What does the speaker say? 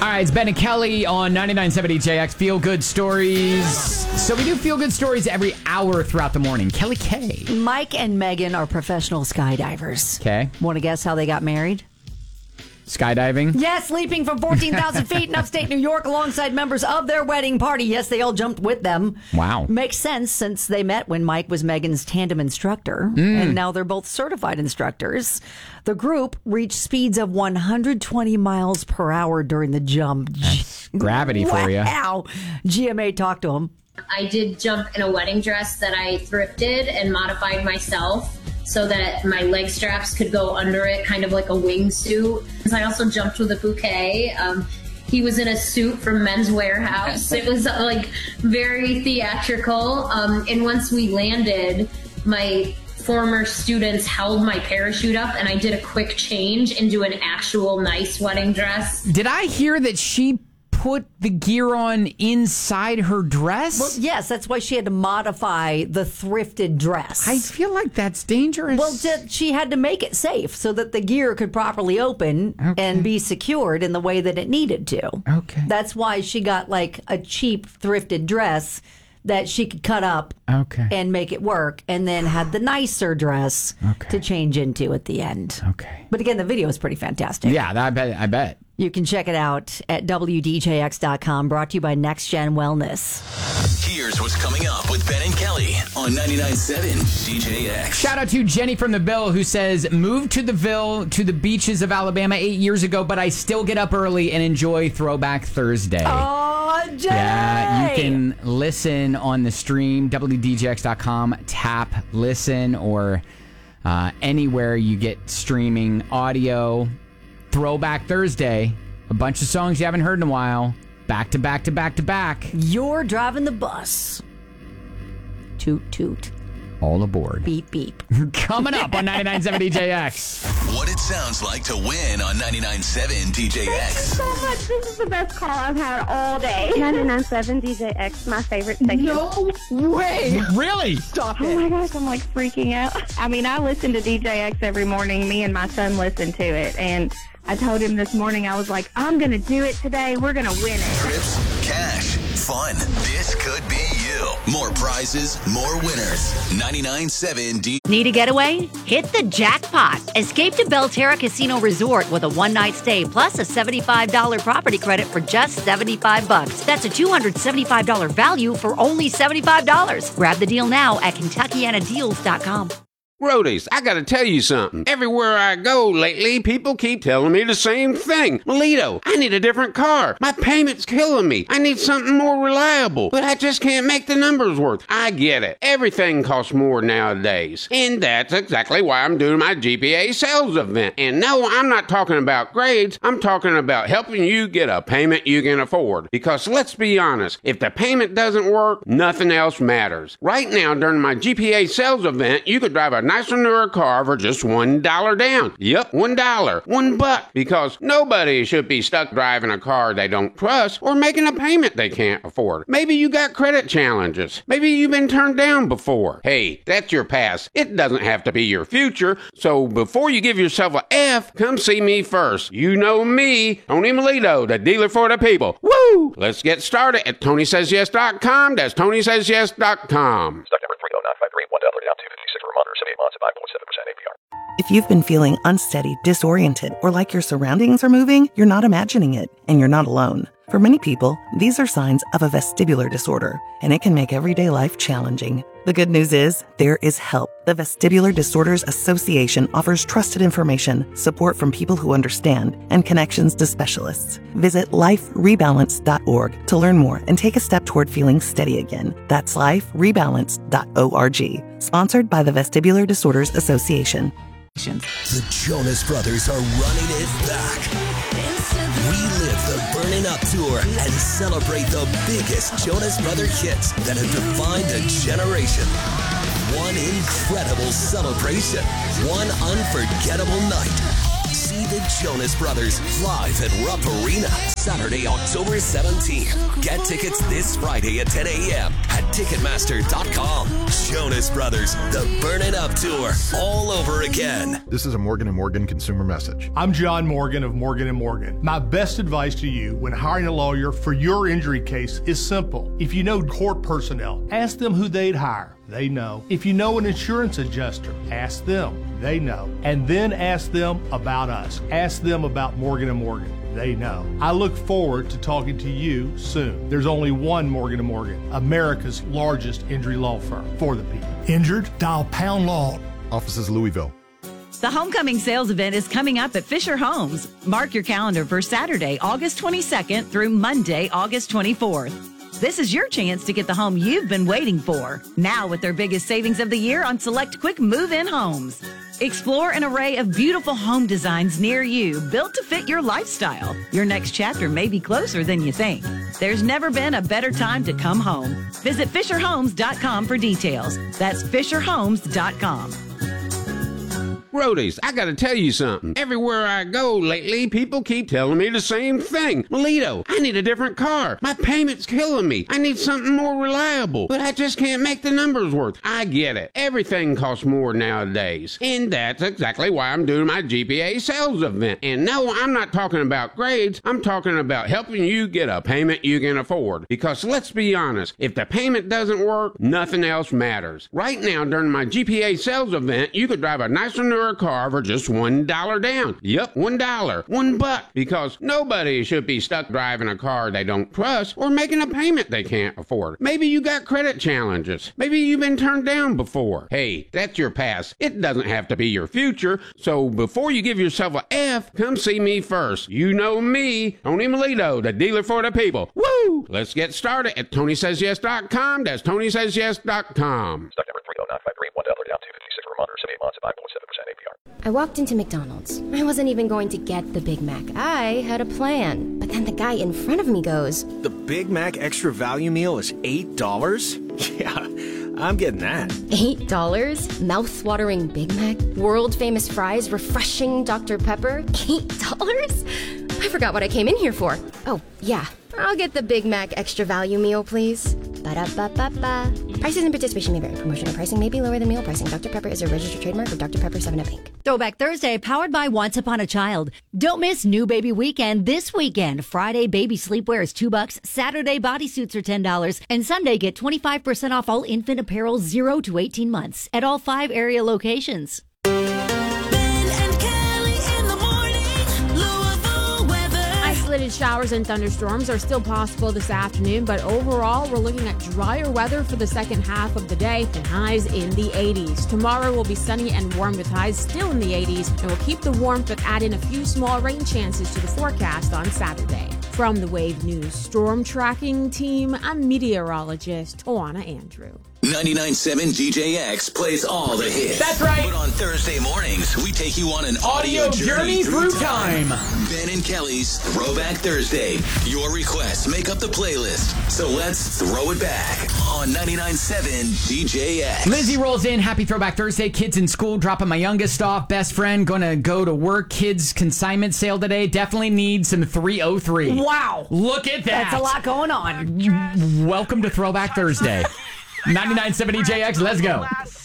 All right, it's Ben and Kelly on 99.7 DJX. Feel Good Stories. So we do Feel Good Stories every hour throughout the morning. Kelly K. Mike and Megan are professional skydivers. Okay. Want to guess how they got married? Skydiving? Yes, leaping from 14,000 feet in upstate New York alongside members of their wedding party. Yes, they all jumped with them. Wow. Makes sense since they met when Mike was Megan's tandem instructor, and now they're both certified instructors. The group reached speeds of 120 miles per hour during the jump. That's gravity for you. Wow. GMA talked to him. I did jump in a wedding dress that I thrifted and modified myself so that my leg straps could go under it, kind of like a wingsuit. I also jumped with a bouquet. He was in a suit from Men's Warehouse. It was like very theatrical. And once we landed, my former students held my parachute up and I did a quick change into an actual nice wedding dress. Did I hear that she put the gear on inside her dress? Well, yes, that's why she had to modify the thrifted dress. I feel like that's dangerous. Well, she had to make it safe so that the gear could properly open and be secured in the way that it needed to. Okay. That's why she got like a cheap thrifted dress that she could cut up and make it work, and then had the nicer dress to change into at the end. Okay. But again, the video is pretty fantastic. Yeah, I bet. You can check it out at WDJX.com, brought to you by Next Gen Wellness. Here's what's coming up with Ben and Kelly on 99.7 DJX. Shout out to Jenny from the Ville who says, moved to the Ville to the beaches of Alabama 8 years ago, but I still get up early and enjoy Throwback Thursday. Oh, Jenny! Yeah, you can listen on the stream, WDJX.com, tap, listen, or anywhere you get streaming audio. Throwback Thursday, a bunch of songs you haven't heard in a while, back to back to back to back. You're driving the bus. Toot, toot. All aboard. Beep, beep. Coming up on 99.7 DJX. What it sounds like to win on 99.7 DJX. So much. This is the best call I've had all day. 99.7 DJX, my favorite station. No way. Really? Stop it. Oh my gosh, I'm like freaking out. I mean, I listen to DJX every morning. Me and my son listen to it. And I told him this morning, I was like, I'm going to do it today. We're going to win it. Trips, cash, fun. This could be you. More prizes, more winners. 99.7 D. Need a getaway? Hit the jackpot. Escape to Belterra Casino Resort with a one-night stay plus a $75 property credit for just $75. That's a $275 value for only $75. Grab the deal now at KentuckianaDeals.com. Roadies, I gotta tell you something. Everywhere I go lately, people keep telling me the same thing. Melito, I need a different car. My payment's killing me. I need something more reliable. But I just can't make the numbers work. I get it. Everything costs more nowadays. And that's exactly why I'm doing my GPA sales event. And no, I'm not talking about grades. I'm talking about helping you get a payment you can afford. Because let's be honest, if the payment doesn't work, nothing else matters. Right now, during my GPA sales event, you could drive a nicer newer car for just $1 down. Yep, $1. $1. Because nobody should be stuck driving a car they don't trust or making a payment they can't afford. Maybe you got credit challenges. Maybe you've been turned down before. Hey, that's your past. It doesn't have to be your future. So before you give yourself a F, come see me first. You know me, Tony Melito, the dealer for the people. Woo! Let's get started at TonySaysYes.com. That's TonySaysYes.com. Stock number 30953, $1 down, 256 for a month or 78 months at 5.7% APR. If you've been feeling unsteady, disoriented, or like your surroundings are moving, you're not imagining it, and you're not alone. For many people, these are signs of a vestibular disorder, and it can make everyday life challenging. The good news is, there is help. The Vestibular Disorders Association offers trusted information, support from people who understand, and connections to specialists. Visit liferebalance.org to learn more and take a step toward feeling steady again. That's liferebalance.org. Sponsored by the Vestibular Disorders Association. The Jonas Brothers are running it back. Relive the Burnin' Up Tour and celebrate the biggest Jonas Brother hits that have defined a generation. One incredible celebration. One unforgettable night. See See the Jonas Brothers live at Rupp Arena, Saturday, October 17th. Get tickets this Friday at 10 a.m. at Ticketmaster.com. Jonas Brothers, the Burn It Up Tour, all over again. This is a Morgan & Morgan consumer message. I'm John Morgan of Morgan & Morgan. My best advice to you when hiring a lawyer for your injury case is simple. If you know court personnel, ask them who they'd hire. They know. If you know an insurance adjuster, ask them. They know. And then ask them about us. Ask them about Morgan & Morgan. They know. I look forward to talking to you soon. There's only one Morgan & Morgan, America's largest injury law firm for the people. Injured? Dial Pound Law. Offices Louisville. The homecoming sales event is coming up at Fisher Homes. Mark your calendar for Saturday, August 22nd through Monday, August 24th. This is your chance to get the home you've been waiting for. Now with their biggest savings of the year on select quick move-in homes. Explore an array of beautiful home designs near you, built to fit your lifestyle. Your next chapter may be closer than you think. There's never been a better time to come home. Visit FisherHomes.com for details. That's FisherHomes.com. Roadies, I gotta tell you something. Everywhere I go lately, people keep telling me the same thing. Melito, I need a different car. My payment's killing me. I need something more reliable. But I just can't make the numbers work. I get it. Everything costs more nowadays. And that's exactly why I'm doing my GPA sales event. And no, I'm not talking about grades. I'm talking about helping you get a payment you can afford. Because let's be honest, if the payment doesn't work, nothing else matters. Right now, during my GPA sales event, you could drive a nicer newer car for just $1 down. Yep, $1. $1. Because nobody should be stuck driving a car they don't trust or making a payment they can't afford. Maybe you got credit challenges. Maybe you've been turned down before. Hey, that's your past. It doesn't have to be your future. So before you give yourself a F, come see me first. You know me, Tony Melito, the dealer for the people. Woo! Let's get started at TonySaysYes.com. That's TonySaysYes.com. Stock number 30953, $1 down, 256 for a month or 78 months at 5.7% APR. I walked into McDonald's. I wasn't even going to get the Big Mac. I had a plan. But then the guy in front of me goes, "The Big Mac Extra Value Meal is $8? Yeah, I'm getting that." $8? Mouth-watering Big Mac? World-famous fries? Refreshing Dr. Pepper? $8? I forgot what I came in here for. Oh, yeah. I'll get the Big Mac Extra Value Meal, please. Ba-da-ba-ba-ba. Prices and participation may vary. Promotional pricing may be lower than meal pricing. Dr. Pepper is a registered trademark of Dr. Pepper 7up Inc. Throwback Thursday, powered by Once Upon a Child. Don't miss New Baby Weekend this weekend. Friday, baby sleepwear is $2. Saturday, bodysuits are $10. And Sunday, get 25% off all infant apparel 0 to 18 months at all 5 area locations. Isolated showers and thunderstorms are still possible this afternoon, but overall, we're looking at drier weather for the second half of the day and highs in the 80s. Tomorrow will be sunny and warm with highs still in the 80s, and we'll keep the warmth but add in a few small rain chances to the forecast on Saturday. From the Wave News Storm Tracking Team, I'm meteorologist Oana Andrew. 99.7 DJX plays all the hits. That's right. But on Thursday mornings, we take you on an audio journey through time. Ben and Kelly's Throwback Thursday. Your requests make up the playlist. So let's throw it back on 99.7 DJX. Lizzie rolls in. Happy Throwback Thursday. Kids in school, dropping my youngest off. Best friend going to go to work. Kids consignment sale today. Definitely need some 303. Wow. Look at that. That's a lot going on. Welcome to Throwback Thursday. 99.7 DJX, let's go.